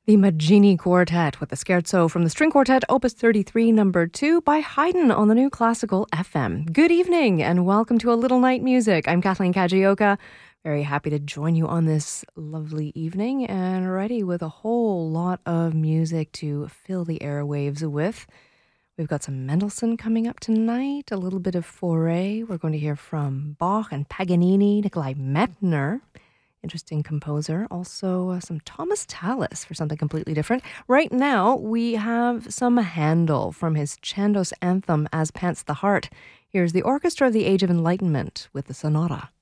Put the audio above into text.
The Maggini Quartet with the Scherzo from the String Quartet, Opus 33, number 2 by Haydn on the New Classical FM. Good evening and welcome to A Little Night Music. I'm Kathleen Kajioka. Very happy to join you on this lovely evening and ready with a whole lot of music to fill the airwaves with. We've got some Mendelssohn coming up tonight, a little bit of Fauré. We're going to hear from Bach and Paganini, Nikolai Medtner. Interesting composer. Also some Thomas Tallis for something completely different. Right now, we have some Handel from his Chandos anthem, As Pants the Heart. Here's the Orchestra of the Age of Enlightenment with the Sonata.